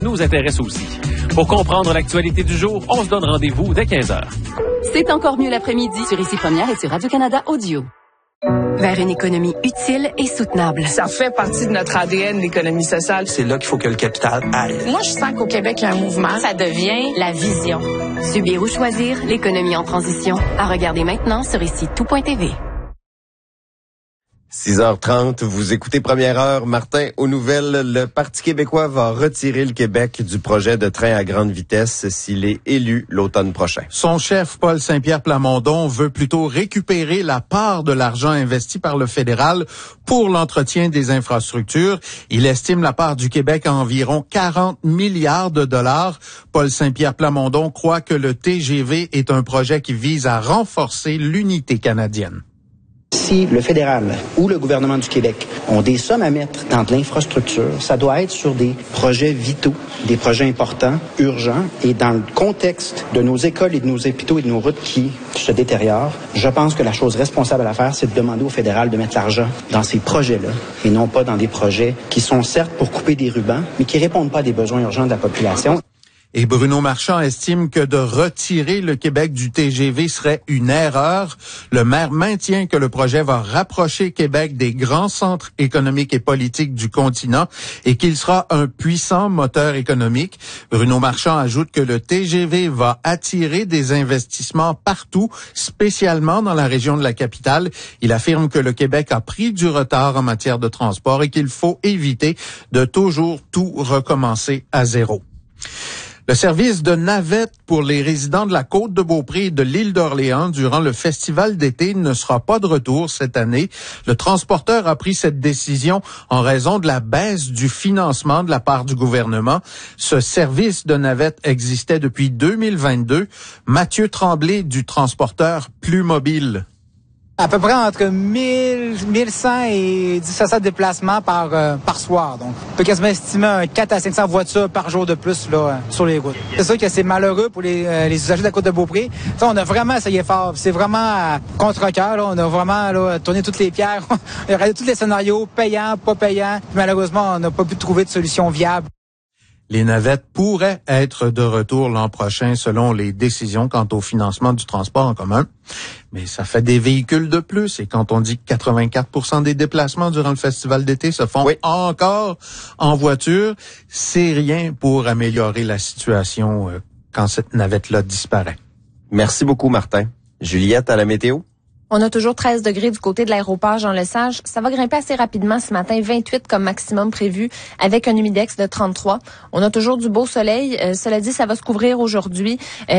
nous intéresse aussi. Pour comprendre l'actualité du jour, on se donne rendez-vous dès 15h. C'est encore mieux l'après-midi sur Ici Première et sur Radio-Canada Audio. Vers une économie utile et soutenable. Ça fait partie de notre ADN, l'économie sociale. C'est là qu'il faut que le capital aille. Moi, je sens qu'au Québec, il y a un mouvement. Ça devient la vision. Subir ou choisir, l'économie en transition. À regarder maintenant sur ici-tout.tv. 6h30, vous écoutez Première Heure. Martin, aux nouvelles, le Parti québécois va retirer le Québec du projet de train à grande vitesse s'il est élu l'automne prochain. Son chef, Paul Saint-Pierre Plamondon, veut plutôt récupérer la part de l'argent investi par le fédéral pour l'entretien des infrastructures. Il estime la part du Québec à environ 40 milliards de dollars. Paul Saint-Pierre Plamondon croit que le TGV est un projet qui vise à renforcer l'unité canadienne. Si le fédéral ou le gouvernement du Québec ont des sommes à mettre dans de l'infrastructure, ça doit être sur des projets vitaux, des projets importants, urgents, et dans le contexte de nos écoles et de nos hôpitaux et de nos routes qui se détériorent, je pense que la chose responsable à faire, c'est de demander au fédéral de mettre l'argent dans ces projets-là, et non pas dans des projets qui sont certes pour couper des rubans, mais qui répondent pas à des besoins urgents de la population. Et Bruno Marchand estime que de retirer le Québec du TGV serait une erreur. Le maire maintient que le projet va rapprocher Québec des grands centres économiques et politiques du continent et qu'il sera un puissant moteur économique. Bruno Marchand ajoute que le TGV va attirer des investissements partout, spécialement dans la région de la capitale. Il affirme que le Québec a pris du retard en matière de transport et qu'il faut éviter de toujours tout recommencer à zéro. Le service de navette pour les résidents de la Côte-de-Beaupré et de l'île d'Orléans durant le festival d'été ne sera pas de retour cette année. Le transporteur a pris cette décision en raison de la baisse du financement de la part du gouvernement. Ce service de navette existait depuis 2022. Mathieu Tremblay du transporteur Plus Mobile. À peu près entre 1100 et 1700 déplacements par soir. Donc, on peut quasiment estimer un 4 à 500 voitures par jour de plus là sur les routes. C'est sûr que c'est malheureux pour les usagers de la Côte-de-Beaupré. Ça, on a vraiment essayé fort. C'est vraiment contre-cœur. Là. On a vraiment tourné toutes les pierres. On a regardé tous les scénarios, payants, pas payants. Puis, malheureusement, on n'a pas pu trouver de solution viable. Les navettes pourraient être de retour l'an prochain selon les décisions quant au financement du transport en commun. Mais ça fait des véhicules de plus. Et quand on dit que 84% des déplacements durant le festival d'été se font encore en voiture, c'est rien pour améliorer la situation quand cette navette-là disparaît. Merci beaucoup, Martin. Juliette, à la météo? On a toujours 13 degrés du côté de l'aéroport Jean-Lesage. Ça va grimper assez rapidement ce matin, 28 comme maximum prévu, avec un humidex de 33. On a toujours du beau soleil. Cela dit, ça va se couvrir aujourd'hui.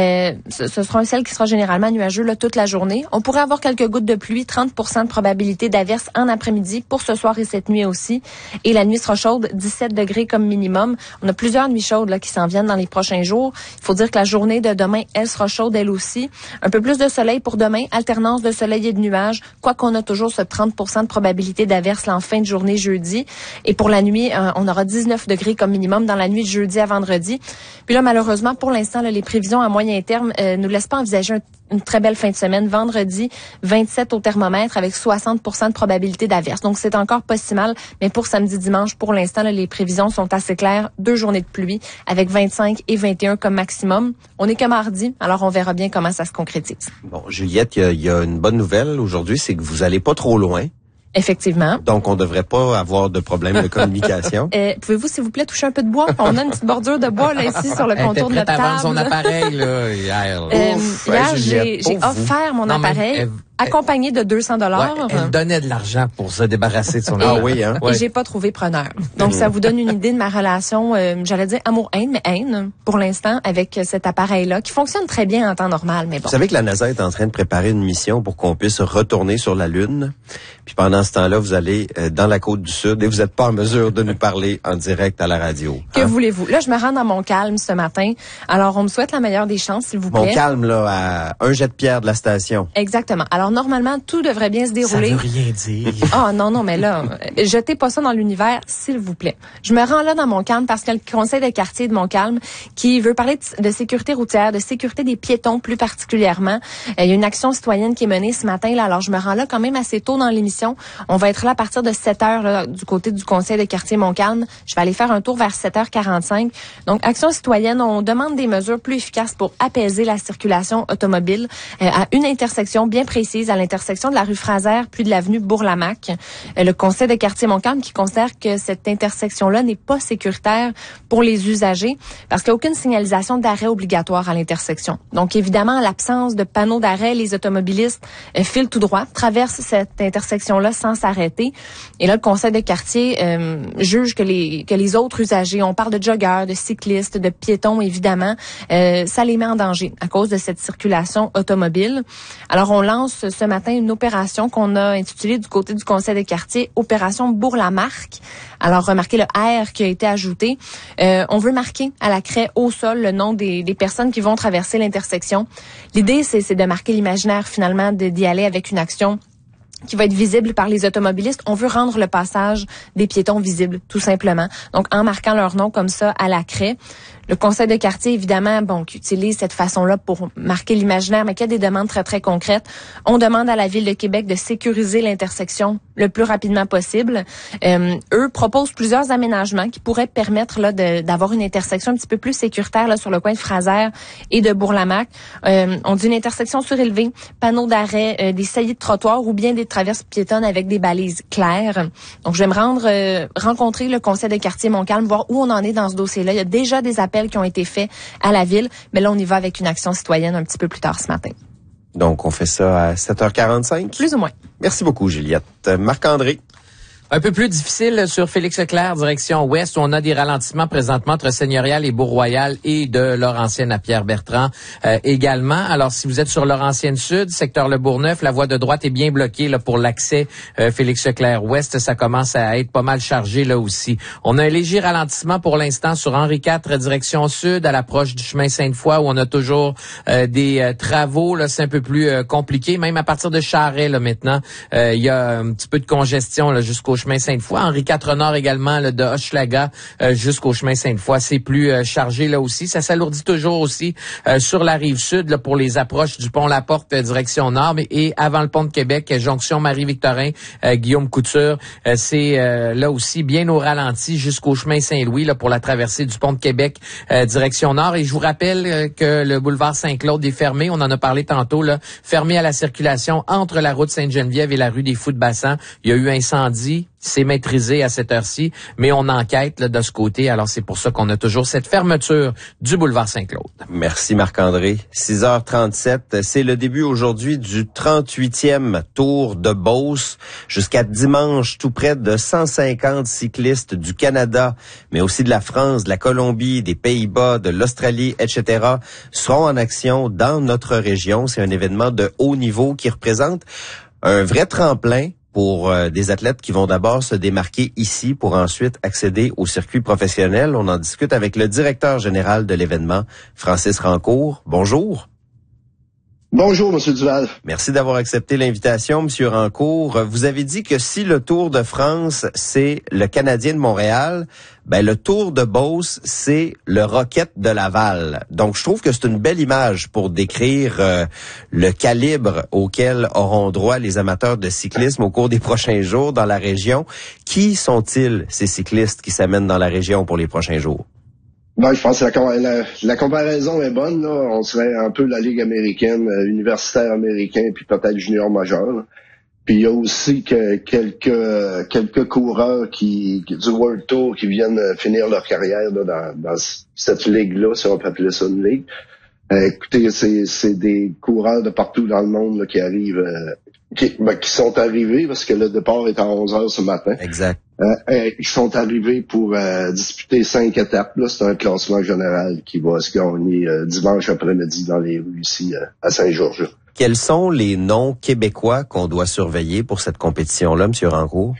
Ce sera un ciel qui sera généralement nuageux là, toute la journée. On pourrait avoir quelques gouttes de pluie, 30% de probabilité d'averse en après-midi pour ce soir et cette nuit aussi. Et la nuit sera chaude, 17 degrés comme minimum. On a plusieurs nuits chaudes là, qui s'en viennent dans les prochains jours. Il faut dire que la journée de demain, elle sera chaude elle aussi. Un peu plus de soleil pour demain, alternance de soleil et de nuages, quoi qu'on a toujours ce 30% de probabilité d'averse en fin de journée jeudi. Et pour la nuit, on aura 19 degrés comme minimum dans la nuit de jeudi à vendredi. Puis là, malheureusement, pour l'instant, là, les prévisions à moyen terme nous laissent pas envisager une très belle fin de semaine. Vendredi, 27 au thermomètre avec 60% de probabilité d'averse. Donc, c'est encore pas si mal. Mais pour samedi, dimanche, pour l'instant, là, les prévisions sont assez claires. 2 journées de pluie avec 25 et 21 comme maximum. On est que mardi, alors on verra bien comment ça se concrétise. Bon, Juliette, il y a une bonne nouvelle aujourd'hui, c'est que vous allez pas trop loin. Effectivement. Donc, on devrait pas avoir de problème de communication. Pouvez-vous, s'il vous plaît, toucher un peu de bois? On a une petite bordure de bois là ici sur le contour de notre table. Elle était prête à vendre son appareil là, hier. Hier, j'ai offert mon appareil. Accompagné de 200 $. Ouais, elle donnait de l'argent pour se débarrasser de son Ah oui, hein? Et j'ai pas trouvé preneur. Donc, ça vous donne une idée de ma relation, j'allais dire amour-haine, mais haine, pour l'instant, avec cet appareil-là, qui fonctionne très bien en temps normal, mais bon. Vous savez que la NASA est en train de préparer une mission pour qu'on puisse retourner sur la Lune. Puis pendant ce temps-là, vous allez dans la côte du Sud et vous n'êtes pas en mesure de nous parler en direct à la radio. Que voulez-vous? Là, je me rends dans Montcalm ce matin. Alors, on me souhaite la meilleure des chances, s'il vous plaît. Montcalm, là, à un jet de pierre de la station. Exactement. Alors, normalement, tout devrait bien se dérouler. Ça veut rien dire. Ah, non, mais là, jetez pas ça dans l'univers, s'il vous plaît. Je me rends là dans Montcalm parce que le conseil de quartier de Montcalm qui veut parler de sécurité routière, de sécurité des piétons plus particulièrement. Il y a une action citoyenne qui est menée ce matin, là. Alors, je me rends là quand même assez tôt dans l'émission circulation. On va être là à partir de 7h là, du côté du conseil de quartier Montcalm. Je vais aller faire un tour vers 7h45. Donc, Action citoyenne, on demande des mesures plus efficaces pour apaiser la circulation automobile à une intersection bien précise, à l'intersection de la rue Fraser puis de l'avenue Bourlamaque. Le conseil de quartier Montcalm qui considère que cette intersection-là n'est pas sécuritaire pour les usagers parce qu'il n'y a aucune signalisation d'arrêt obligatoire à l'intersection. Donc, évidemment, en l'absence de panneaux d'arrêt, les automobilistes filent tout droit, traversent cette intersection-là sans s'arrêter. Et là, le conseil de quartier juge que les autres usagers, on parle de joggeurs, de cyclistes, de piétons, évidemment, ça les met en danger à cause de cette circulation automobile. Alors, on lance ce matin une opération qu'on a intitulée du côté du conseil de quartier, Opération Bourg-la-Marque. Alors, remarquez le R qui a été ajouté. On veut marquer à la craie au sol le nom des personnes qui vont traverser l'intersection. L'idée, c'est de marquer l'imaginaire, finalement, d'y aller avec une action qui va être visible par les automobilistes. On veut rendre le passage des piétons visible, tout simplement. Donc, en marquant leur nom comme ça à la craie. Le conseil de quartier, évidemment, qui utilise cette façon-là pour marquer l'imaginaire, mais qui a des demandes très, très concrètes. On demande à la Ville de Québec de sécuriser l'intersection le plus rapidement possible. Eux proposent plusieurs aménagements qui pourraient permettre là d'avoir une intersection un petit peu plus sécuritaire là sur le coin de Fraser et de Bourlamaque. On dit une intersection surélevée, panneaux d'arrêt, des saillies de trottoir ou bien des traverses piétonnes avec des balises claires. Donc, je vais me rendre rencontrer le conseil de quartier Montcalm, voir où on en est dans ce dossier-là. Il y a déjà des appels qui ont été faits à la Ville, mais là, on y va avec une action citoyenne un petit peu plus tard ce matin. Donc, on fait ça à 7h45? Plus ou moins. Merci beaucoup, Juliette. Marc-André. Un peu plus difficile sur Félix-Leclerc, direction ouest, où on a des ralentissements présentement entre Seigneurial et Beau-Royal et de Laurentienne à Pierre-Bertrand également. Alors, si vous êtes sur Laurentienne Sud, secteur Le Bourgneuf, la voie de droite est bien bloquée là pour l'accès Félix-Leclerc ouest. Ça commence à être pas mal chargé là aussi. On a un léger ralentissement pour l'instant sur Henri IV, direction sud, à l'approche du chemin Sainte-Foy, où on a toujours des travaux. Là, c'est un peu plus compliqué. Même à partir de Charest, là, maintenant, il y a un petit peu de congestion là jusqu'au chemin Sainte-Foy. Henri IV Nord également, là, de Hochelaga jusqu'au chemin Sainte-Foy. C'est plus chargé là aussi. Ça s'alourdit toujours aussi sur la rive sud là, pour les approches du pont La Porte direction nord. Et avant le pont de Québec, jonction Marie-Victorin, Guillaume Couture, c'est là aussi bien au ralenti jusqu'au chemin Saint-Louis là, pour la traversée du pont de Québec direction nord. Et je vous rappelle que le boulevard Saint-Claude est fermé. On en a parlé tantôt, là, fermé à la circulation entre la route Sainte-Geneviève et la rue des Fous-de-Bassan. Il y a eu incendie. C'est maîtrisé à cette heure-ci, mais on enquête là, de ce côté. Alors, c'est pour ça qu'on a toujours cette fermeture du boulevard Saint-Claude. Merci Marc-André. 6h37, c'est le début aujourd'hui du 38e Tour de Beauce. Jusqu'à dimanche, tout près de 150 cyclistes du Canada, mais aussi de la France, de la Colombie, des Pays-Bas, de l'Australie, etc., seront en action dans notre région. C'est un événement de haut niveau qui représente un vrai tremplin pour des athlètes qui vont d'abord se démarquer ici pour ensuite accéder au circuit professionnel. On en discute avec le directeur général de l'événement, Francis Rancourt. Bonjour. Bonjour, M. Duval. Merci d'avoir accepté l'invitation, M. Rancourt. Vous avez dit que si le Tour de France, c'est le Canadien de Montréal, le Tour de Beauce, c'est le Rocket de Laval. Donc, je trouve que c'est une belle image pour décrire le calibre auquel auront droit les amateurs de cyclisme au cours des prochains jours dans la région. Qui sont-ils, ces cyclistes qui s'amènent dans la région pour les prochains jours? Je pense que la comparaison est bonne. Là. On serait un peu la Ligue américaine, universitaire américain, puis peut-être junior majeur. Là. Puis il y a aussi quelques coureurs du World Tour qui viennent finir leur carrière là, dans cette ligue-là, si on peut appeler ça une ligue. Écoutez, c'est des coureurs de partout dans le monde là, qui arrivent, qui sont arrivés parce que le départ est à 11h ce matin. Exact. Ils sont arrivés pour disputer 5 étapes. Là, c'est un classement général qui va se gagner dimanche après-midi dans les rues ici à Saint-Georges. Quels sont les noms québécois qu'on doit surveiller pour cette compétition-là, M. Rancourt?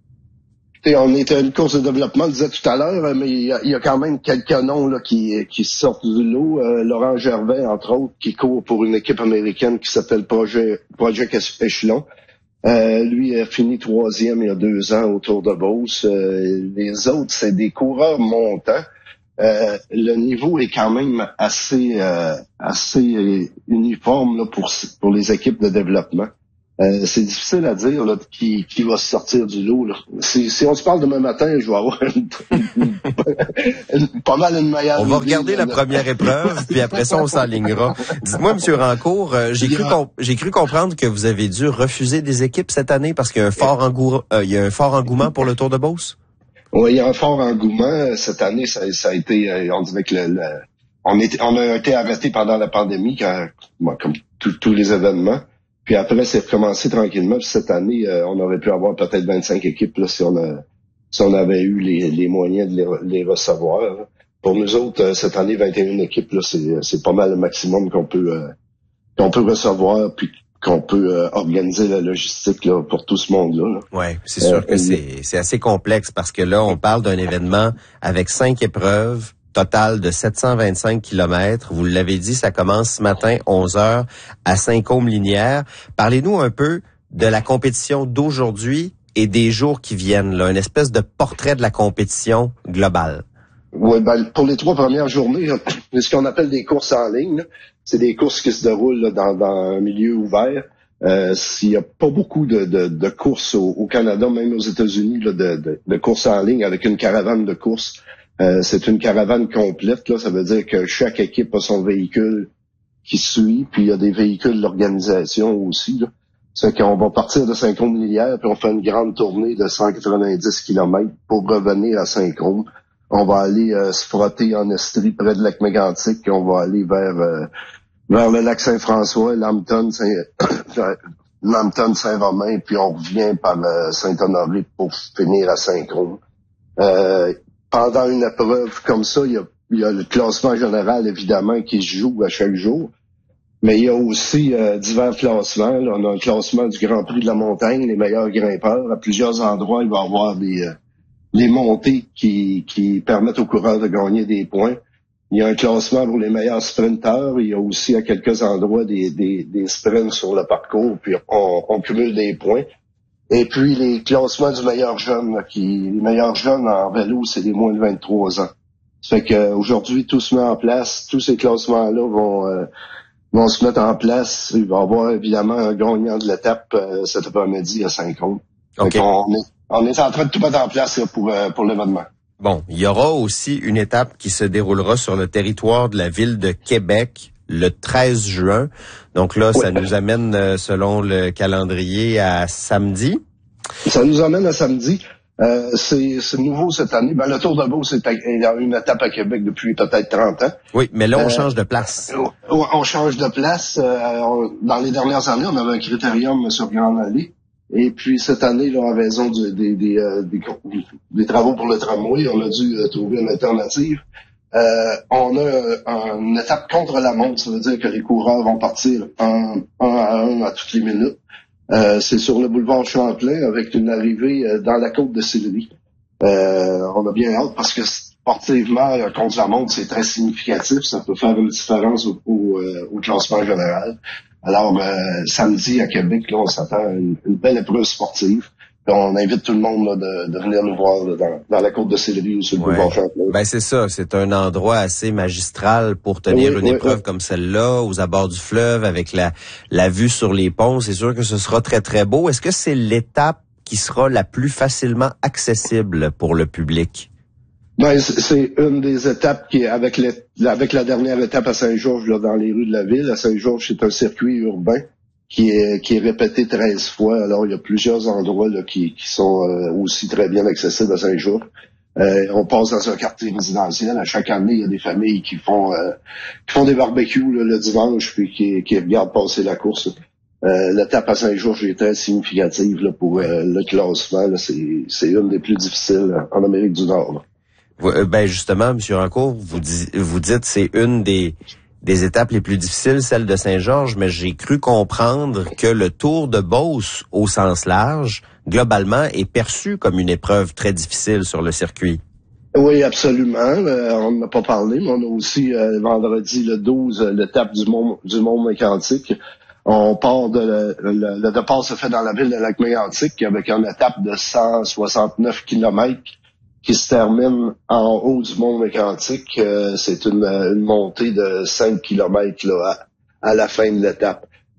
On est à une course de développement, je disais tout à l'heure, mais il y a quand même quelques noms là qui sortent du lot. Laurent Gervais, entre autres, qui court pour une équipe américaine qui s'appelle Project Echelon. Lui a fini 3e il y a 2 ans au Tour de Beauce. Les autres, c'est des coureurs montants. Le niveau est quand même assez uniforme là, pour les équipes de développement. C'est difficile à dire là, qui va se sortir du lot. Là. Si on se parle demain matin, je vais avoir pas mal une meilleure On idée, va regarder la première épreuve, puis après ça, on s'enlignera. Dites-moi, M. Rancourt, j'ai cru comprendre que vous avez dû refuser des équipes cette année parce qu'il y a un fort engouement pour le Tour de Beauce. Oui, il y a un fort engouement. Cette année, ça a été, on dirait que on a été arrêté pendant la pandémie, comme tous les événements. Puis après, c'est recommencé tranquillement. Puis cette année, on aurait pu avoir peut-être 25 équipes là, si on avait eu les moyens de les recevoir. Là. Pour nous autres, cette année, 21 équipes, là, c'est pas mal le maximum qu'on peut recevoir, puis qu'on peut organiser la logistique là, pour tout ce monde-là. Là. Oui, c'est sûr que c'est assez complexe parce que là, on parle d'un événement avec 5 épreuves, total de 725 kilomètres. Vous l'avez dit, ça commence ce matin, 11h, à Saint-Côme-Linière. Parlez-nous un peu de la compétition d'aujourd'hui et des jours qui viennent, là, une espèce de portrait de la compétition globale. Oui, pour les 3 premières journées, c'est ce qu'on appelle des courses en ligne. Là. C'est des courses qui se déroulent là, dans un milieu ouvert. S'il n'y a pas beaucoup de courses au Canada, même aux États-Unis, là, de courses en ligne avec une caravane de courses. C'est une caravane complète, là. Ça veut dire que chaque équipe a son véhicule qui suit, puis il y a des véhicules de l'organisation aussi, là. C'est qu'on va partir de Saint-Côme-Linière, puis on fait une grande tournée de 190 km pour revenir à Saint-Côme. On va aller se frotter en Estrie près de lac Mégantic, puis on va aller vers le lac Saint-François, Lambton, Saint-Romain, puis on revient par Saint-Honoré pour finir à Saint-Côme. Pendant une épreuve comme ça, il y a le classement général, évidemment, qui se joue à chaque jour. Mais il y a aussi divers classements. Là, on a un classement du Grand Prix de la montagne, les meilleurs grimpeurs. À plusieurs endroits, il va y avoir des montées qui permettent aux coureurs de gagner des points. Il y a un classement pour les meilleurs sprinteurs. Il y a aussi à quelques endroits des sprints sur le parcours, puis on cumule des points. Et puis, les classements du meilleur jeune, là, les meilleurs jeunes en vélo, c'est les moins de 23 ans. Ça fait qu'aujourd'hui, tout se met en place. Tous ces classements-là vont se mettre en place. Il va y avoir évidemment un gagnant de l'étape cet après-midi à Saint-Côme. Okay. On est en train de tout mettre en place là, pour l'événement. Bon, il y aura aussi une étape qui se déroulera sur le territoire de la ville de Québec le 13 juin. Donc là, ça nous amène, selon le calendrier, à samedi. Ça nous amène à samedi. C'est nouveau cette année. Le Tour de Beauce, il y a une étape à Québec depuis peut-être 30 ans. Oui, mais là, on change de place. On change de place. Dans les dernières années, on avait un critérium sur Grande Allée. Et puis cette année, là, en raison des travaux pour le tramway, on a dû trouver une alternative. On a une étape contre la montre, ça veut dire que les coureurs vont partir un à un à toutes les minutes. C'est sur le boulevard Champlain avec une arrivée dans la côte de Sillery. On a bien hâte parce que sportivement, contre la montre, c'est très significatif. Ça peut faire une différence au classement général. Alors, samedi à Québec, là, on s'attend à une belle épreuve sportive. Puis on invite tout le monde là, de venir nous voir là, dans la côte de Sillery ou sur le boulevard Champlain. C'est ça, c'est un endroit assez magistral pour tenir une épreuve comme celle-là, aux abords du fleuve, avec la vue sur les ponts. C'est sûr que ce sera très, très beau. Est-ce que c'est l'étape qui sera la plus facilement accessible pour le public? C'est une des étapes qui est avec la dernière étape à Saint-Georges, là, dans les rues de la ville. À Saint-Georges, c'est un circuit urbain qui est répété 13 fois. Alors, il y a plusieurs endroits là, qui sont aussi très bien accessibles à Saint-Georges. On passe dans un quartier résidentiel. À chaque année, il y a des familles qui font des barbecues là, le dimanche puis qui regardent passer la course. L'étape à Saint-Georges est très significative là, pour le classement. Là, c'est une des plus difficiles en Amérique du Nord. Là. Justement, M. Rancourt, vous dites c'est une des étapes les plus difficiles, celle de Saint-Georges, mais j'ai cru comprendre que le Tour de Beauce, au sens large, globalement, est perçu comme une épreuve très difficile sur le circuit. Oui, absolument. On n'en a pas parlé, mais on a aussi vendredi le 12, l'étape du Mont Mégantic. On part le départ se fait dans la ville de Lac-Mégantic avec une étape de 169 km qui se termine en haut du Mont Mégantic. C'est une montée de 5 km là, à la fin de l'étape.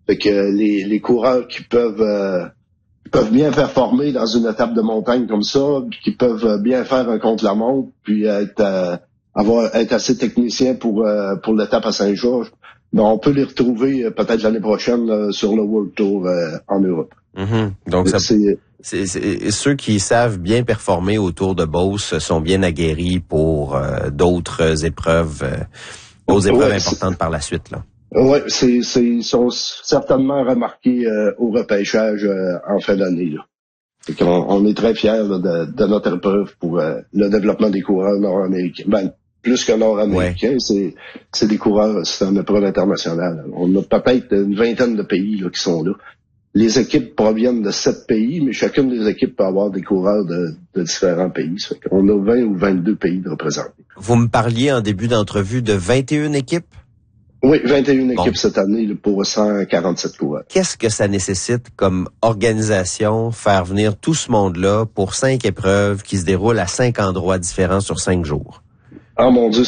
Fait que les coureurs qui peuvent bien performer dans une étape de montagne comme ça, qui peuvent bien faire un contre-la-montre, puis être assez technicien pour l'étape à Saint-Georges, ben on peut les retrouver peut-être l'année prochaine sur le World Tour en Europe. Mm-hmm. Donc c'est ceux qui savent bien performer au Tour de Beauce sont bien aguerris pour d'autres épreuves, importantes par la suite, là. Oui, ils sont certainement remarqués au repêchage en fin d'année, là. On est très fiers là, de notre épreuve pour le développement des coureurs nord-américains. Ben, plus que nord-américains, c'est des coureurs, c'est une épreuve internationale. On a peut-être une vingtaine de pays là, qui sont là. Les équipes proviennent de 7 pays, mais chacune des équipes peut avoir des coureurs de différents pays. Ça fait qu'on a 20 ou 22 pays de représentés. Vous me parliez en début d'entrevue de 21 équipes? Oui, 21 équipes cette année là, pour 147 coureurs. Qu'est-ce que ça nécessite comme organisation, faire venir tout ce monde-là pour 5 épreuves qui se déroulent à 5 endroits différents sur 5 jours? Ah mon Dieu,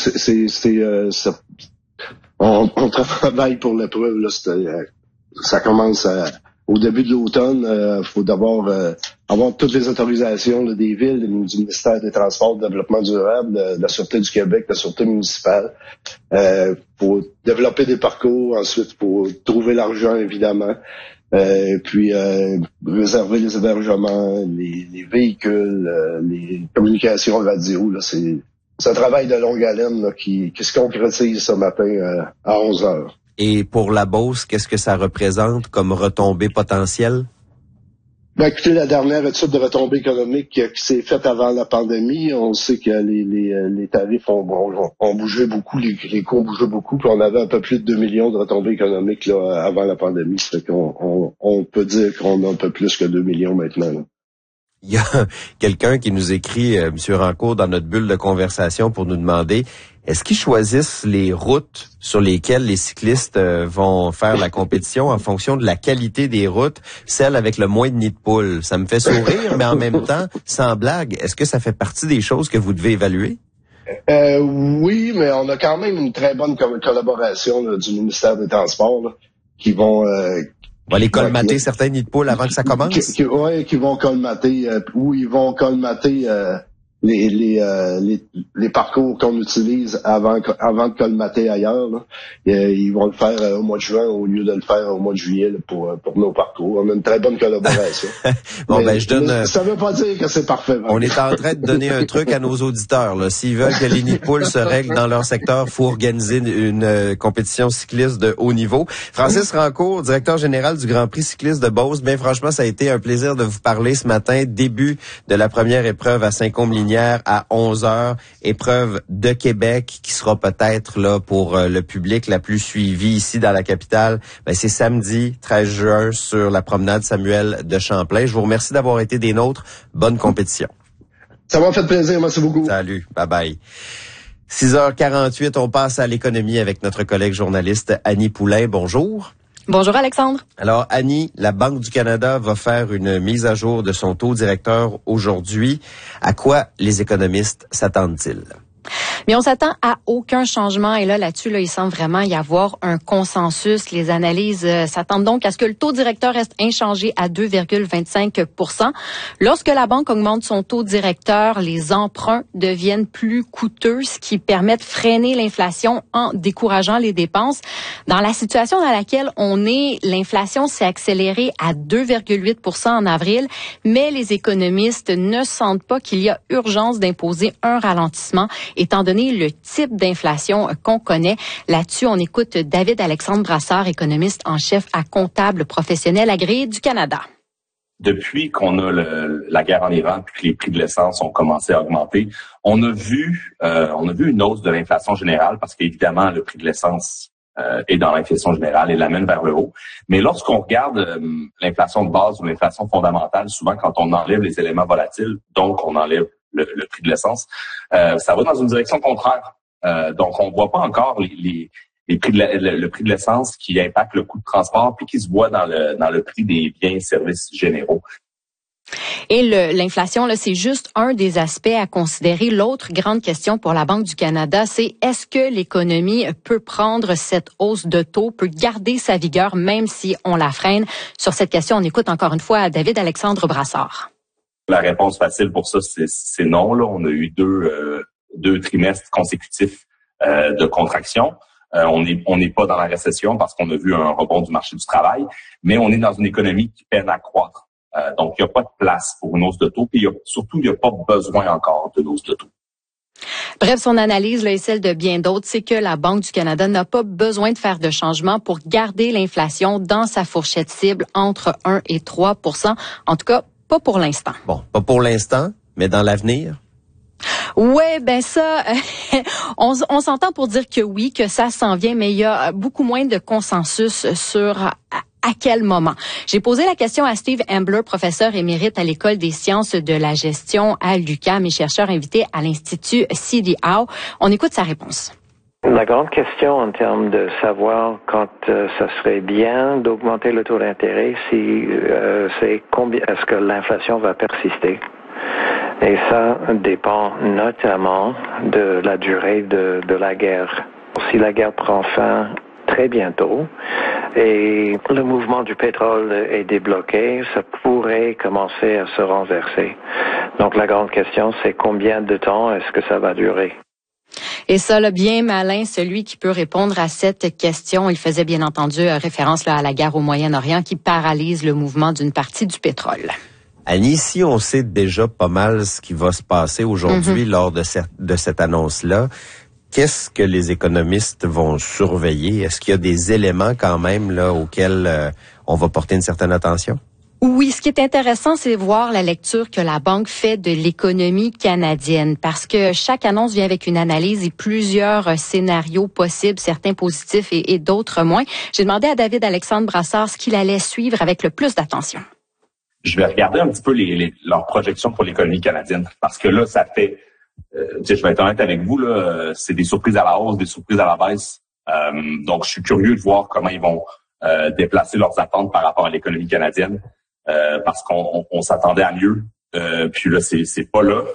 on travaille pour l'épreuve. Là, ça commence au début de l'automne. Faut d'abord avoir toutes les autorisations là, des villes, du ministère des Transports, du Développement durable, de la Sûreté du Québec, de la Sûreté municipale, pour développer des parcours, ensuite pour trouver l'argent, évidemment, puis réserver les hébergements, les véhicules, les communications radio. Là, c'est un travail de longue haleine là, qui se concrétise ce matin à 11 heures. Et pour la Beauce, qu'est-ce que ça représente comme retombée potentielle? Ben, écoutez, la dernière étude de retombée économique qui s'est faite avant la pandémie, on sait que les tarifs ont bougé beaucoup, les coûts ont bougé beaucoup, puis on avait un peu plus de 2 millions de retombées économiques là, avant la pandémie. Ça fait qu'on peut dire qu'on a un peu plus que 2 millions maintenant. Là. Il y a quelqu'un qui nous écrit, M. Rancourt, dans notre bulle de conversation pour nous demander, est-ce qu'ils choisissent les routes sur lesquelles les cyclistes vont faire la compétition en fonction de la qualité des routes, celle avec le moins de nids de poule? Ça me fait sourire, mais en même temps, sans blague, est-ce que ça fait partie des choses que vous devez évaluer? Oui, mais on a quand même une très bonne collaboration là, du ministère des Transports là, qui vont... On va aller colmater certains nids de poules avant que ça commence? Qui vont colmater, ou ils vont colmater les parcours qu'on utilise avant de colmater ailleurs. Là. Ils vont le faire au mois de juin au lieu de le faire au mois de juillet là, pour nos parcours. On a une très bonne collaboration. Bon, je donne. Ça veut pas dire que c'est parfait. On est en train de donner un truc à nos auditeurs. Là. S'ils veulent que les nids de poules se règlent dans leur secteur, faut organiser une compétition cycliste de haut niveau. Francis Rancourt, directeur général du Grand Prix cycliste de Beauce. Bien franchement, ça a été un plaisir de vous parler ce matin. Début de la première épreuve à Saint-Côme-Linières à 11h, épreuve de Québec qui sera peut-être là pour le public la plus suivie ici dans la capitale. Ben, c'est samedi 13 juin sur la promenade Samuel de Champlain. Je vous remercie d'avoir été des nôtres. Bonne compétition. Ça m'a fait plaisir. Merci beaucoup. Salut. Bye bye. 6h48, on passe à l'économie avec notre collègue journaliste Annie Poulain. Bonjour. Bonjour Alexandre. Alors Annie, la Banque du Canada va faire une mise à jour de son taux directeur aujourd'hui. À quoi les économistes s'attendent-ils? Mais on s'attend à aucun changement et là-dessus, il semble vraiment y avoir un consensus. Les analyses s'attendent donc à ce que le taux directeur reste inchangé à 2,25 %. Lorsque la banque augmente son taux directeur, les emprunts deviennent plus coûteux, ce qui permet de freiner l'inflation en décourageant les dépenses. Dans la situation dans laquelle on est, l'inflation s'est accélérée à 2,8 % en avril, mais les économistes ne sentent pas qu'il y a urgence d'imposer un ralentissement, étant donné le type d'inflation qu'on connaît. Là-dessus, on écoute David-Alexandre Brassard, économiste en chef à Comptable Professionnel agréé du Canada. Depuis qu'on a la guerre en Iran puis que les prix de l'essence ont commencé à augmenter, on a vu une hausse de l'inflation générale parce qu'évidemment, le prix de l'essence est dans l'inflation générale et l'amène vers le haut. Mais lorsqu'on regarde l'inflation de base ou l'inflation fondamentale, souvent quand on enlève les éléments volatiles, donc on enlève le prix de l'essence, ça va dans une direction contraire. Donc, on voit pas encore les prix le prix de l'essence qui impacte le coût de transport puis qui se voit dans le prix des biens et services généraux. Et l'inflation, là, c'est juste un des aspects à considérer. L'autre grande question pour la Banque du Canada, c'est est-ce que l'économie peut prendre cette hausse de taux, peut garder sa vigueur même si on la freine? Sur cette question, on écoute encore une fois David-Alexandre Brassard. La réponse facile pour ça, c'est non. Là, on a eu deux trimestres consécutifs de contraction. On n'est pas dans la récession parce qu'on a vu un rebond du marché du travail, mais on est dans une économie qui peine à croître. Donc, il n'y a pas de place pour une hausse de taux, puis surtout, il n'y a pas besoin encore d'une hausse de taux. Bref, son analyse là, et celle de bien d'autres, c'est que la Banque du Canada n'a pas besoin de faire de changements pour garder l'inflation dans sa fourchette cible entre 1 et 3 %. En tout cas, pas pour l'instant. Bon, pas pour l'instant, mais dans l'avenir? Ouais, ben ça, on s'entend pour dire que oui, que ça s'en vient, mais il y a beaucoup moins de consensus sur à quel moment. J'ai posé la question à Steve Ambler, professeur émérite à l'École des sciences de la gestion à l'UQAM et chercheur invité à l'Institut C.D. Howe. On écoute sa réponse. La grande question en termes de savoir quand ça serait bien d'augmenter le taux d'intérêt, c'est combien est-ce que l'inflation va persister. Et ça dépend notamment de la durée de la guerre. Si la guerre prend fin très bientôt et le mouvement du pétrole est débloqué, ça pourrait commencer à se renverser. Donc la grande question, c'est combien de temps est-ce que ça va durer? Et ça, là, bien malin, celui qui peut répondre à cette question. Il faisait bien entendu référence là, à la guerre au Moyen-Orient qui paralyse le mouvement d'une partie du pétrole. Annie, ici, on sait déjà pas mal ce qui va se passer aujourd'hui lors de cette annonce-là. Qu'est-ce que les économistes vont surveiller? Est-ce qu'il y a des éléments quand même là auxquels on va porter une certaine attention? Oui, ce qui est intéressant, c'est voir la lecture que la Banque fait de l'économie canadienne, parce que chaque annonce vient avec une analyse et plusieurs scénarios possibles, certains positifs et d'autres moins. J'ai demandé à David-Alexandre Brassard ce qu'il allait suivre avec le plus d'attention. Je vais regarder un petit peu leurs projections pour l'économie canadienne, parce que là, ça fait, je vais être honnête avec vous, là, c'est des surprises à la hausse, des surprises à la baisse. Donc, je suis curieux de voir comment ils vont déplacer leurs attentes par rapport à l'économie canadienne, parce qu'on s'attendait à mieux. Puis là, c'est pas là.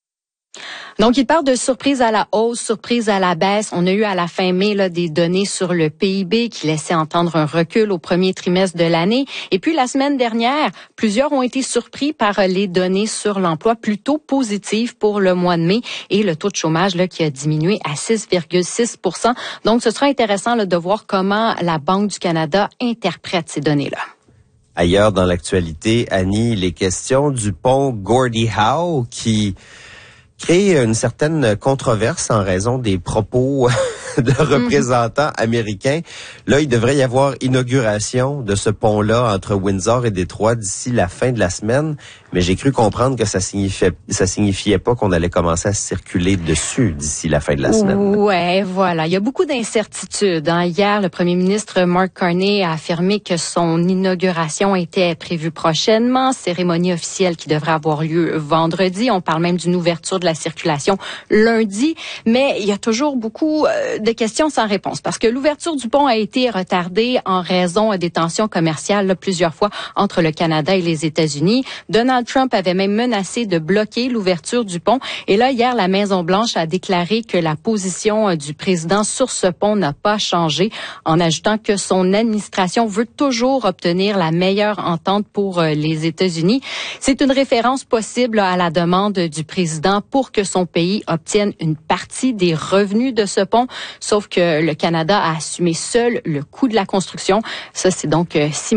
Donc, il parle de surprise à la hausse, surprise à la baisse. On a eu à la fin mai là, des données sur le PIB qui laissaient entendre un recul au premier trimestre de l'année. Et puis, la semaine dernière, plusieurs ont été surpris par les données sur l'emploi plutôt positives pour le mois de mai et le taux de chômage là, qui a diminué à 6,6 %. Donc, ce sera intéressant là, de voir comment la Banque du Canada interprète ces données-là. Ailleurs dans l'actualité, Annie, les questions du pont Gordie Howe qui crée une certaine controverse en raison des propos de représentants américains. Là, il devrait y avoir inauguration de ce pont-là entre Windsor et Détroit d'ici la fin de la semaine, mais j'ai cru comprendre que ça signifiait pas qu'on allait commencer à circuler dessus d'ici la fin de la semaine. Ouais, voilà. Il y a beaucoup d'incertitudes. Hier, le premier ministre Mark Carney a affirmé que son inauguration était prévue prochainement, cérémonie officielle qui devrait avoir lieu vendredi. On parle même d'une ouverture de la circulation lundi, mais il y a toujours beaucoup de questions sans réponse parce que l'ouverture du pont a été retardée en raison des tensions commerciales là, plusieurs fois entre le Canada et les États-Unis. Donald Trump avait même menacé de bloquer l'ouverture du pont. Et là, hier, la Maison-Blanche a déclaré que la position du président sur ce pont n'a pas changé, en ajoutant que son administration veut toujours obtenir la meilleure entente pour les États-Unis. C'est une référence possible à la demande du président pour que son pays obtienne une partie des revenus de ce pont, sauf que le Canada a assumé seul le coût de la construction. Ça, c'est donc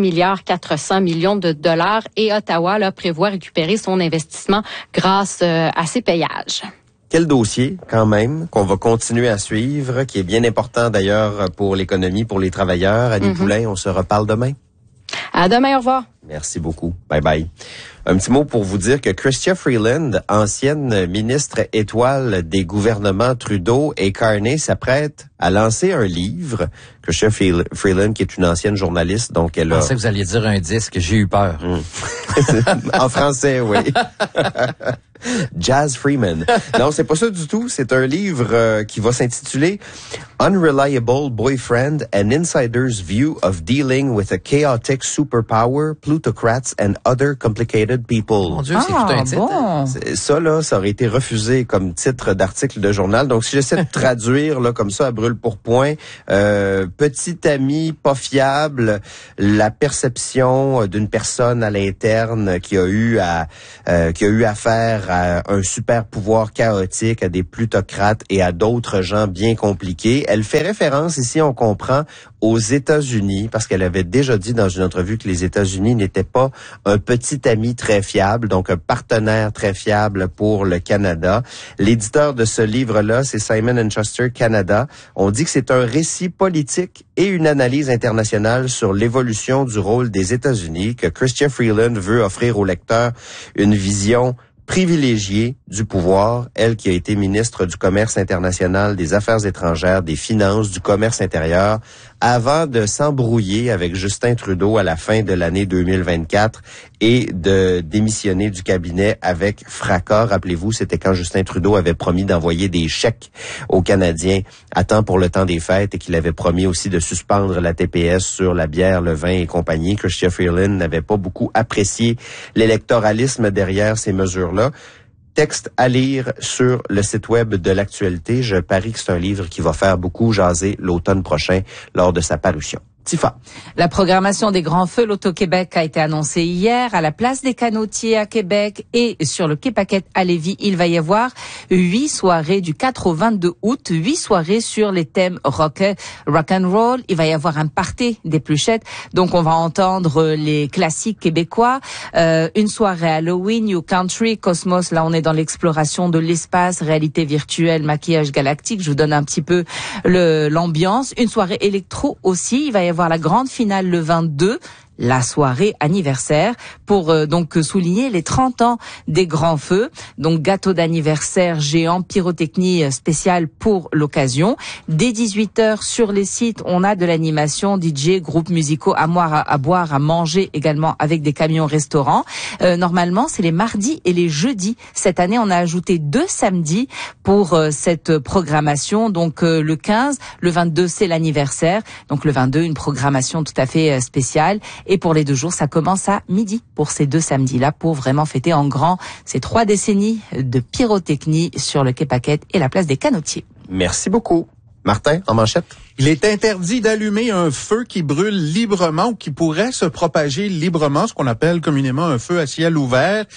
6,4 milliards de dollars et Ottawa là, prévoit récupérer son investissement grâce à ses payages. Quel dossier, quand même, qu'on va continuer à suivre, qui est bien important d'ailleurs pour l'économie, pour les travailleurs. Annie Poulain, on se reparle demain. À demain, au revoir. Merci beaucoup. Bye bye. Un petit mot pour vous dire que Chrystia Freeland, ancienne ministre étoile des gouvernements Trudeau et Carney, s'apprête à lancer un livre. Chrystia Freeland, qui est une ancienne journaliste, donc elle a... Je pensais que vous alliez dire un disque, j'ai eu peur. En français, oui. Jazz Freeman. Non, c'est pas ça du tout. C'est un livre qui va s'intituler Unreliable Boyfriend, an Insider's View of Dealing with a Chaotic Superpower, Plutocrats and Other Complicated Stupid People. Mon Dieu, c'est tout un titre. Bon. Ça, là, ça aurait été refusé comme titre d'article de journal. Donc, si j'essaie de traduire, là, comme ça, à brûle pour point, petit ami pas fiable, la perception d'une personne à l'interne qui a eu affaire à un super pouvoir chaotique, à des plutocrates et à d'autres gens bien compliqués. Elle fait référence ici, on comprend, aux États-Unis, parce qu'elle avait déjà dit dans une entrevue que les États-Unis n'étaient pas un petit ami très fiable, donc un partenaire très fiable pour le Canada. L'éditeur de ce livre-là, c'est Simon & Schuster Canada. On dit que c'est un récit politique et une analyse internationale sur l'évolution du rôle des États-Unis, que Chrystia Freeland veut offrir aux lecteurs une vision privilégiée du pouvoir, elle qui a été ministre du Commerce international, des Affaires étrangères, des Finances, du Commerce intérieur, avant de s'embrouiller avec Justin Trudeau à la fin de l'année 2024 et de démissionner du cabinet avec fracas. Rappelez-vous, c'était quand Justin Trudeau avait promis d'envoyer des chèques aux Canadiens à temps pour le temps des fêtes et qu'il avait promis aussi de suspendre la TPS sur la bière, le vin et compagnie. Chrystia Freeland n'avait pas beaucoup apprécié l'électoralisme derrière ces mesures-là. Texte à lire sur le site web de l'actualité. Je parie que c'est un livre qui va faire beaucoup jaser l'automne prochain lors de sa parution. Tifa. La programmation des grands feux l'Auto-Québec a été annoncée hier à la place des Canotiers à Québec et sur le Quai Paquette à Lévis. Il va y avoir 8 soirées du 4 au 22 août, 8 soirées sur les thèmes rock and roll. Il va y avoir un party des pluchettes. Donc on va entendre les classiques québécois, une soirée Halloween, New Country, Cosmos. Là on est dans l'exploration de l'espace, réalité virtuelle, maquillage galactique. Je vous donne un petit peu l'ambiance. Une soirée électro aussi. Il va y avoir la grande finale le 22, la soirée anniversaire pour donc souligner les 30 ans des grands feux. Donc gâteau d'anniversaire géant, pyrotechnie spéciale pour l'occasion. Dès 18h sur les sites, on a de l'animation, DJ, groupes musicaux, à boire, à manger également avec des camions restaurants. Normalement, c'est les mardis et les jeudis. Cette année, on a ajouté 2 samedis pour cette programmation. Donc le 15, le 22, c'est l'anniversaire. Donc le 22, une programmation tout à fait spéciale. Et pour les 2 jours, ça commence à midi pour ces 2 samedis-là pour vraiment fêter en grand ces 3 décennies de pyrotechnie sur le Quai Paquette et la place des Canotiers. Merci beaucoup. Martin, en manchette. Il est interdit d'allumer un feu qui brûle librement ou qui pourrait se propager librement, ce qu'on appelle communément un feu à ciel ouvert.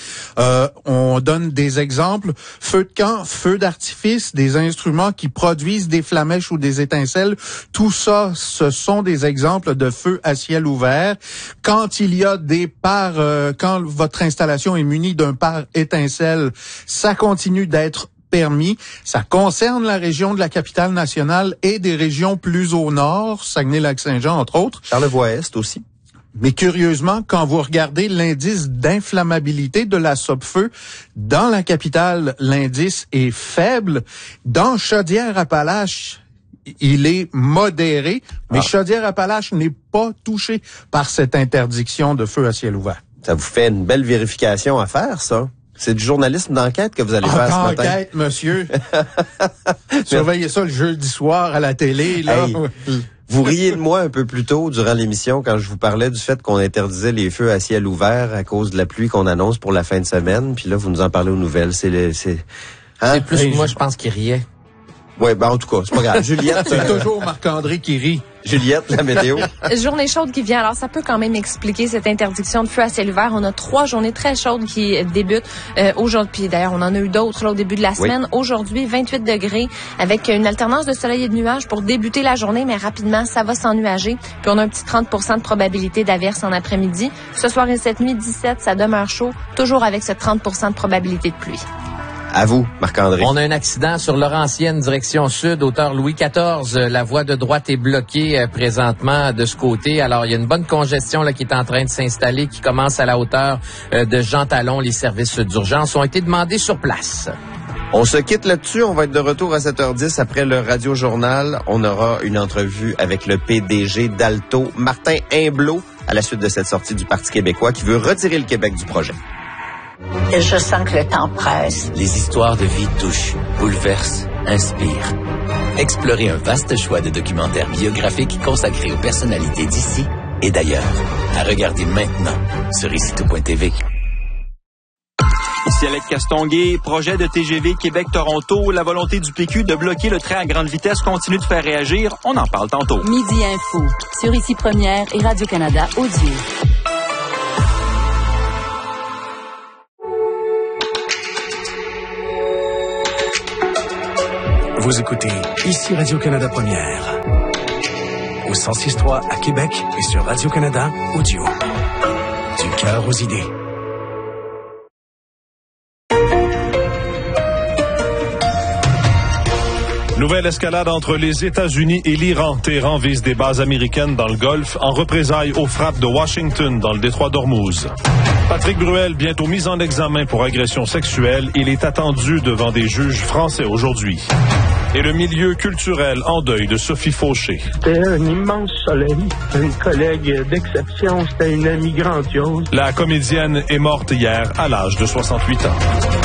On donne des exemples. Feu de camp, feu d'artifice, des instruments qui produisent des flamèches ou des étincelles. Tout ça, ce sont des exemples de feux à ciel ouvert. Quand il y a des quand votre installation est munie d'un pare étincelle, ça continue d'être permis. Ça concerne la région de la capitale nationale et des régions plus au nord, Saguenay-Lac-Saint-Jean, entre autres. Charlevoix-Est aussi. Mais curieusement, quand vous regardez l'indice d'inflammabilité de la Sopfeu, dans la capitale, l'indice est faible. Dans Chaudière-Appalaches, il est modéré, mais Chaudière-Appalaches n'est pas touché par cette interdiction de feu à ciel ouvert. Ça vous fait une belle vérification à faire, ça. C'est du journalisme d'enquête que vous allez faire ce matin. Enquête, monsieur. Surveillez ça le jeudi soir à la télé, là. Hey, vous riez de moi un peu plus tôt durant l'émission quand je vous parlais du fait qu'on interdisait les feux à ciel ouvert à cause de la pluie qu'on annonce pour la fin de semaine. Puis là, vous nous en parlez aux nouvelles. C'est plus moi, je pense qu'il riait. Oui, ben en tout cas, c'est pas grave. Juliette. C'est toujours Marc-André qui rit. Juliette, la météo. Journée chaude qui vient. Alors, ça peut quand même expliquer cette interdiction de feu à ciel ouvert. On a 3 journées très chaudes qui débutent aujourd'hui. Puis d'ailleurs, on en a eu d'autres là, au début de la semaine. Aujourd'hui, 28 degrés avec une alternance de soleil et de nuages pour débuter la journée, mais rapidement, ça va s'ennuager. Puis on a un petit 30% de probabilité d'averse en après-midi. Ce soir et cette nuit, 17, ça demeure chaud, toujours avec ce 30% de probabilité de pluie. À vous, Marc-André. On a un accident sur Laurentienne, direction sud, hauteur Louis XIV. La voie de droite est bloquée présentement de ce côté. Alors, il y a une bonne congestion là qui est en train de s'installer, qui commence à la hauteur de Jean Talon. Les services d'urgence ont été demandés sur place. On se quitte là-dessus. On va être de retour à 7h10 après le Radio-Journal. On aura une entrevue avec le PDG d'Alto, Martin Imblot, à la suite de cette sortie du Parti québécois qui veut retirer le Québec du projet. Je sens que le temps presse. Les histoires de vie touchent, bouleversent, inspirent. Explorez un vaste choix de documentaires biographiques consacrés aux personnalités d'ici et d'ailleurs. À regarder maintenant sur icitout.tv. Cielette Castonguay, projet de TGV Québec-Toronto, la volonté du PQ de bloquer le train à grande vitesse continue de faire réagir. On en parle tantôt. Midi Info, sur Ici Première et Radio-Canada Audio. Vous écoutez Ici Radio-Canada Première, au 106.3 à Québec et sur Radio-Canada Audio. Du cœur aux idées. Nouvelle escalade entre les États-Unis et l'Iran. Téhéran vise des bases américaines dans le Golfe en représailles aux frappes de Washington dans le détroit d'Ormuz. Patrick Bruel, bientôt mis en examen pour agression sexuelle. Il est attendu devant des juges français aujourd'hui. Et le milieu culturel en deuil de Sophie Fauché. C'était un immense soleil, une collègue d'exception, c'était une amie grandiose. La comédienne est morte hier à l'âge de 68 ans.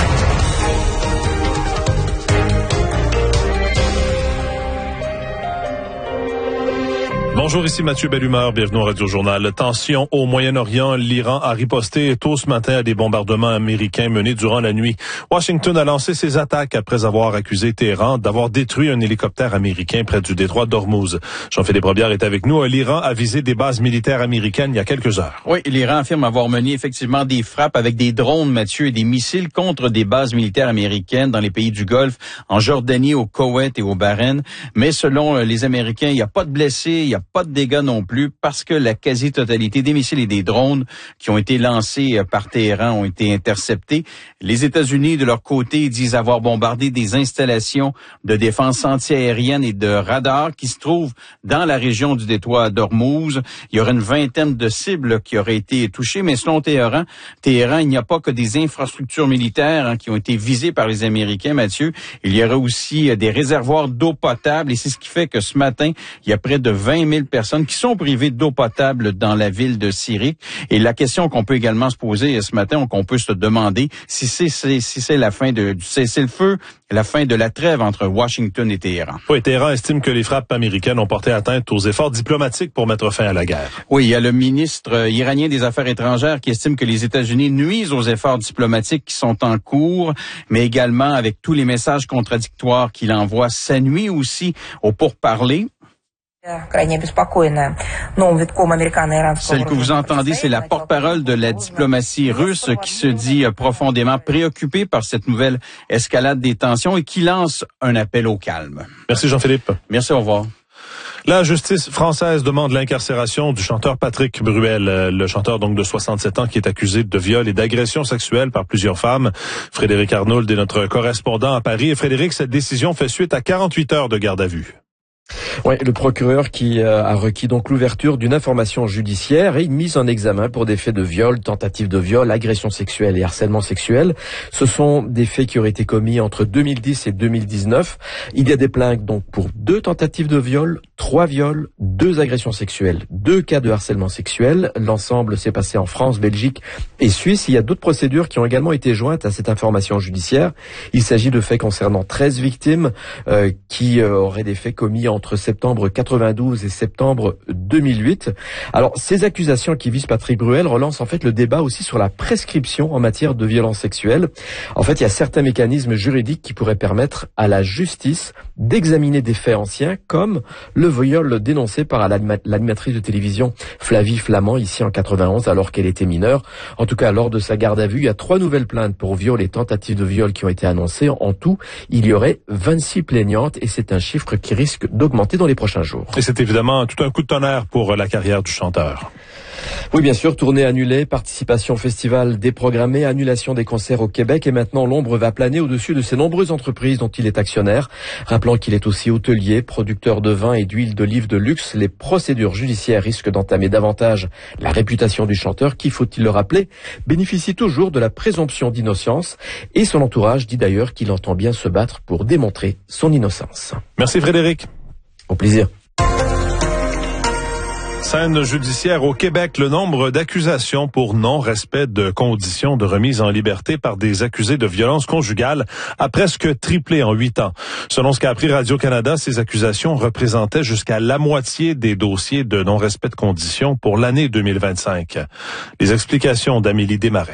Bonjour, ici Mathieu Bellumeur, bienvenue au Radio Journal. Tension au Moyen-Orient, l'Iran a riposté tôt ce matin à des bombardements américains menés durant la nuit. Washington a lancé ses attaques après avoir accusé Téhéran d'avoir détruit un hélicoptère américain près du détroit d'Ormuz. Jean-Philippe Robillard est avec nous. L'Iran a visé des bases militaires américaines il y a quelques heures. Oui, l'Iran affirme avoir mené effectivement des frappes avec des drones, Mathieu, et des missiles contre des bases militaires américaines dans les pays du Golfe, en Jordanie, au Koweït et au Bahreïn. Mais selon les Américains, il n'y a pas de blessés, il n'y a pas de dégâts non plus parce que la quasi-totalité des missiles et des drones qui ont été lancés par Téhéran ont été interceptés. Les États-Unis, de leur côté, disent avoir bombardé des installations de défense antiaérienne et de radars qui se trouvent dans la région du détroit d'Ormuz. Il y aurait une vingtaine de cibles qui auraient été touchées, mais selon Téhéran, il n'y a pas que des infrastructures militaires qui ont été visées par les Américains, Mathieu. Il y aurait aussi des réservoirs d'eau potable et c'est ce qui fait que ce matin, il y a près de 20 000 personnes qui sont privées d'eau potable dans la ville de Sirik. Et la question qu'on peut également se poser ce matin, qu'on peut se demander, si c'est la fin du cessez-le-feu, la fin de la trêve entre Washington et Téhéran. Oui, Téhéran estime que les frappes américaines ont porté atteinte aux efforts diplomatiques pour mettre fin à la guerre. Oui, il y a le ministre iranien des Affaires étrangères qui estime que les États-Unis nuisent aux efforts diplomatiques qui sont en cours, mais également avec tous les messages contradictoires qu'il envoie, ça nuit aussi aux pourparlers. Celle que vous entendez, c'est la porte-parole de la diplomatie russe qui se dit profondément préoccupée par cette nouvelle escalade des tensions et qui lance un appel au calme. Merci Jean-Philippe. Merci, au revoir. La justice française demande l'incarcération du chanteur Patrick Bruel, le chanteur donc de 67 ans qui est accusé de viol et d'agression sexuelle par plusieurs femmes. Frédéric Arnould est notre correspondant à Paris. Et Frédéric, cette décision fait suite à 48 heures de garde à vue. Oui, le procureur qui a requis donc l'ouverture d'une information judiciaire et une mise en examen pour des faits de viol, tentative de viol, agression sexuelle et harcèlement sexuel. Ce sont des faits qui auraient été commis entre 2010 et 2019. Il y a des plaintes donc pour 2 tentatives de viol, 3 viols, 2 agressions sexuelles, 2 cas de harcèlement sexuel. L'ensemble s'est passé en France, Belgique et Suisse. Il y a d'autres procédures qui ont également été jointes à cette information judiciaire. Il s'agit de faits concernant 13 victimes qui auraient des faits commis entre septembre 92 et septembre 2008. Alors, ces accusations qui visent Patrick Bruel relancent en fait le débat aussi sur la prescription en matière de violence sexuelle. En fait, il y a certains mécanismes juridiques qui pourraient permettre à la justice d'examiner des faits anciens comme le viol dénoncé par l'animatrice de télévision Flavie Flament ici en 91 alors qu'elle était mineure. En tout cas, lors de sa garde à vue, il y a 3 nouvelles plaintes pour viol et tentatives de viol qui ont été annoncées. En tout, il y aurait 26 plaignantes et c'est un chiffre qui risque d'augmenter dans les prochains jours. Et c'est évidemment tout un coup de tonnerre pour la carrière du chanteur. Oui, bien sûr, tournée annulée, participation au festival déprogrammée, annulation des concerts au Québec et maintenant l'ombre va planer au-dessus de ces nombreuses entreprises dont il est actionnaire. Rappelant qu'il est aussi hôtelier, producteur de vin et d'huile d'olive de luxe, les procédures judiciaires risquent d'entamer davantage la réputation du chanteur qui, faut-il le rappeler, bénéficie toujours de la présomption d'innocence et son entourage dit d'ailleurs qu'il entend bien se battre pour démontrer son innocence. Merci Frédéric. Au plaisir. Scène judiciaire au Québec, le nombre d'accusations pour non-respect de conditions de remise en liberté par des accusés de violence conjugale a presque triplé en 8 ans. Selon ce qu'a appris Radio-Canada, ces accusations représentaient jusqu'à la moitié des dossiers de non-respect de conditions pour l'année 2025. Les explications d'Amélie Desmarais.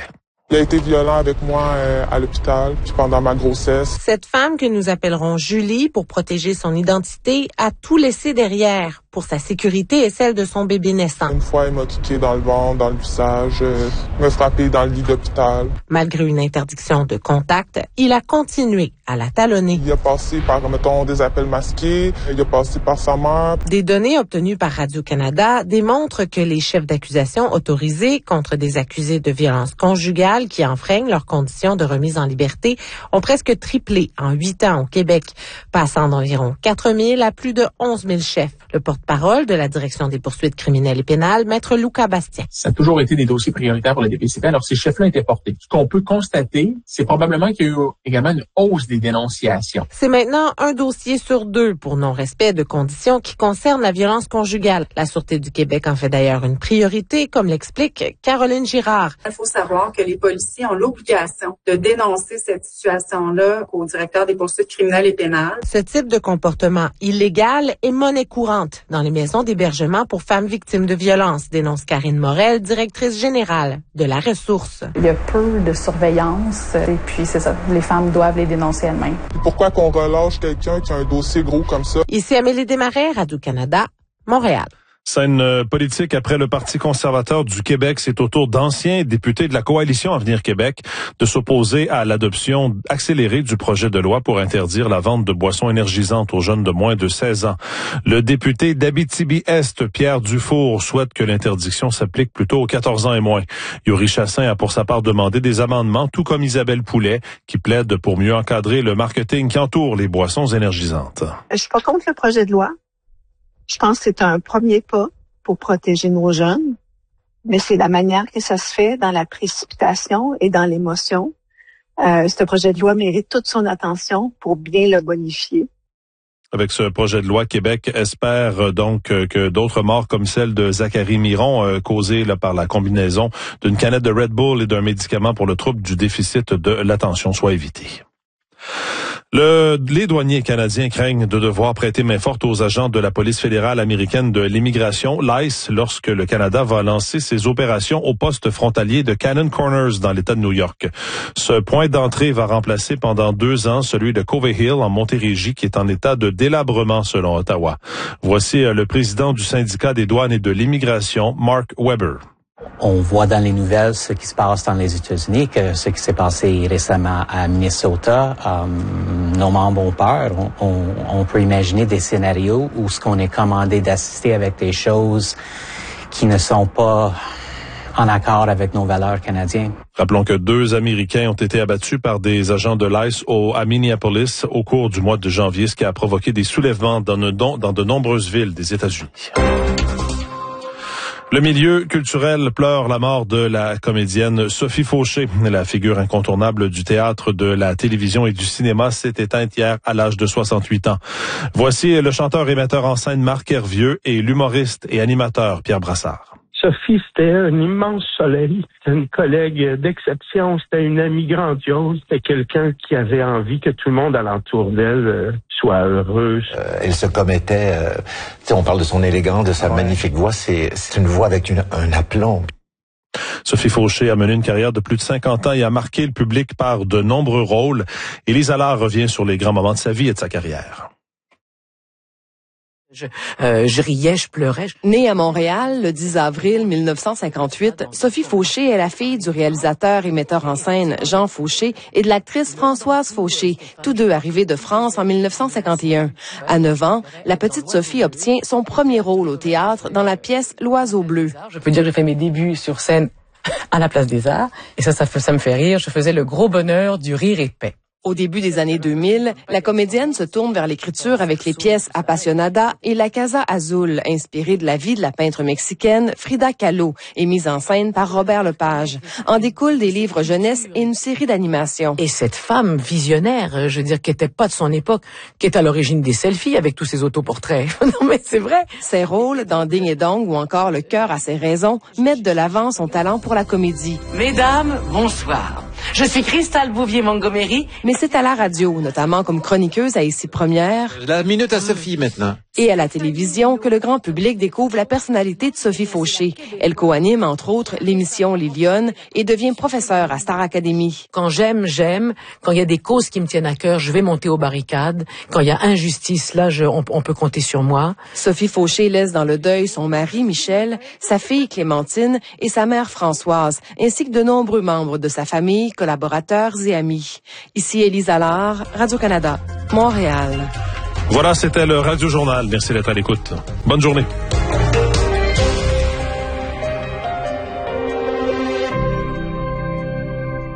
Il a été violent avec moi à l'hôpital, puis pendant ma grossesse. Cette femme que nous appellerons Julie, pour protéger son identité, a tout laissé derrière pour sa sécurité et celle de son bébé naissant. Une fois, il m'a kické dans le ventre, dans le visage, me frappé dans le lit d'hôpital. Malgré une interdiction de contact, il a continué à la talonner. Il a passé par, mettons, des appels masqués, il a passé par sa mère. Des données obtenues par Radio-Canada démontrent que les chefs d'accusation autorisés contre des accusés de violences conjugales qui enfreignent leurs conditions de remise en liberté ont presque triplé en 8 ans au Québec, passant d'environ 4 000 à plus de 11 000 chefs. Le porte-parole de la Direction des poursuites criminelles et pénales, Maître Luca Bastien. Ça a toujours été des dossiers prioritaires pour la DPCP, alors ces chefs-là étaient portés. Ce qu'on peut constater, c'est probablement qu'il y a eu également une hausse des dénonciations. C'est maintenant un dossier sur 2 pour non-respect de conditions qui concernent la violence conjugale. La Sûreté du Québec en fait d'ailleurs une priorité, comme l'explique Caroline Girard. Il faut savoir que les policiers ont l'obligation de dénoncer cette situation-là au directeur des poursuites criminelles et pénales. Ce type de comportement illégal est monnaie courante dans les maisons d'hébergement pour femmes victimes de violences, dénonce Karine Morel, directrice générale de la ressource. Il y a peu de surveillance et puis c'est ça, les femmes doivent les dénoncer elles-mêmes. Pourquoi qu'on relâche quelqu'un qui a un dossier gros comme ça? Ici Amélie Desmarais, Radio-Canada, Montréal. Scène politique après le Parti conservateur du Québec, c'est au tour d'anciens députés de la coalition Avenir Québec de s'opposer à l'adoption accélérée du projet de loi pour interdire la vente de boissons énergisantes aux jeunes de moins de 16 ans. Le député d'Abitibi-Est, Pierre Dufour, souhaite que l'interdiction s'applique plutôt aux 14 ans et moins. Yuri Chassin a pour sa part demandé des amendements, tout comme Isabelle Poulet, qui plaide pour mieux encadrer le marketing qui entoure les boissons énergisantes. Je suis pas contre le projet de loi. Je pense que c'est un premier pas pour protéger nos jeunes, mais c'est la manière que ça se fait dans la précipitation et dans l'émotion. Ce projet de loi mérite toute son attention pour bien le bonifier. Avec ce projet de loi, Québec espère donc que d'autres morts comme celle de Zachary Miron, causée par la combinaison d'une canette de Red Bull et d'un médicament pour le trouble du déficit de l'attention, soient évitées. Les douaniers canadiens craignent de devoir prêter main forte aux agents de la police fédérale américaine de l'immigration, l'ICE, lorsque le Canada va lancer ses opérations au poste frontalier de Cannon Corners dans l'État de New York. Ce point d'entrée va remplacer pendant 2 ans celui de Covey Hill en Montérégie, qui est en état de délabrement selon Ottawa. Voici le président du syndicat des douanes et de l'immigration, Mark Weber. On voit dans les nouvelles ce qui se passe dans les États-Unis, que ce qui s'est passé récemment à Minnesota. Nos membres ont peur. On peut imaginer des scénarios où ce qu'on est commandé d'assister avec des choses qui ne sont pas en accord avec nos valeurs canadiennes. Rappelons que 2 Américains ont été abattus par des agents de l'ICE à Minneapolis au cours du mois de janvier, ce qui a provoqué des soulèvements dans de nombreuses villes des États-Unis. Le milieu culturel pleure la mort de la comédienne Sophie Fauché. La figure incontournable du théâtre, de la télévision et du cinéma s'est éteinte hier à l'âge de 68 ans. Voici le chanteur et metteur en scène Marc Hervieux et l'humoriste et animateur Pierre Brassard. Sophie, c'était un immense soleil. C'était une collègue d'exception. C'était une amie grandiose. C'était quelqu'un qui avait envie que tout le monde alentour d'elle soit heureux. Elle se commettait, on parle de son élégance, de sa magnifique voix. C'est une voix avec un aplomb. Sophie Fauché a mené une carrière de plus de 50 ans et a marqué le public par de nombreux rôles. Élise Allard revient sur les grands moments de sa vie et de sa carrière. Je riais, je pleurais. Née à Montréal le 10 avril 1958, Sophie Fauché est la fille du réalisateur et metteur en scène Jean Fauché et de l'actrice Françoise Fauché, tous deux arrivés de France en 1951. À 9 ans, la petite Sophie obtient son premier rôle au théâtre dans la pièce L'Oiseau bleu. Je peux dire que j'ai fait mes débuts sur scène à la Place des Arts et ça me fait rire. Je faisais le gros bonheur du rire épais. Au début des années 2000, la comédienne se tourne vers l'écriture avec les pièces Apasionada et La Casa Azul, inspirée de la vie de la peintre mexicaine Frida Kahlo et mise en scène par Robert Lepage. En découlent des livres jeunesse et une série d'animations. Et cette femme visionnaire, je veux dire, qui était pas de son époque, qui est à l'origine des selfies avec tous ces autoportraits. Non mais c'est vrai. Ses rôles dans Ding et Dong ou encore Le cœur a ses raisons mettent de l'avant son talent pour la comédie. Mesdames, bonsoir. Je suis Cristal Bouvier-Montgomery. Mais c'est à la radio, notamment comme chroniqueuse à Ici Première. La minute à Sophie maintenant. Et à la télévision que le grand public découvre la personnalité de Sophie Fauché. Elle co-anime, entre autres, l'émission Les Lyonnes et devient professeure à Star Academy. Quand j'aime. Quand il y a des causes qui me tiennent à cœur, je vais monter aux barricades. Quand il y a injustice, là, on peut compter sur moi. Sophie Fauché laisse dans le deuil son mari Michel, sa fille Clémentine et sa mère Françoise, ainsi que de nombreux membres de sa famille, collaborateurs et amis. Ici Élise Allard, Radio-Canada, Montréal. Voilà, c'était le Radio Journal. Merci d'être à l'écoute. Bonne journée.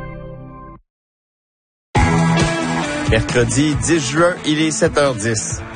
Mercredi 10 juin, il est 7h10.